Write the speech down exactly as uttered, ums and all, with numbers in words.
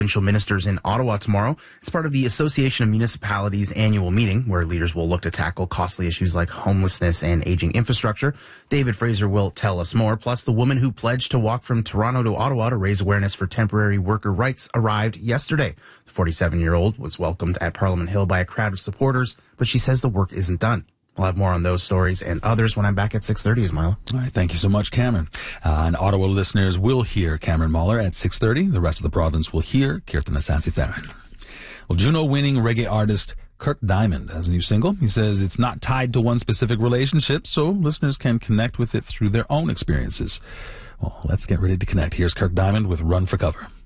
provincial ministers in Ottawa tomorrow. It's part of the Association of Municipalities annual meeting where leaders will look to tackle costly issues like homelessness and aging infrastructure. David Fraser will tell us more. Plus, the woman who pledged to walk from Toronto to Ottawa to raise awareness for temporary worker rights arrived yesterday. The forty-seven-year-old was welcomed at Parliament Hill by a crowd of supporters, but she says the work isn't done. We'll have more on those stories and others when I'm back at six thirty, Ismaila. All right, thank you so much, Cameron. Uh, and Ottawa listeners will hear Cameron Mahler at six thirty. The rest of the province will hear Kirtan Asasi Theron. Well, Juno-winning reggae artist Kirk Diamond has a new single. He says it's not tied to one specific relationship, so listeners can connect with it through their own experiences. Well, let's get ready to connect. Here's Kirk Diamond with Run for Cover.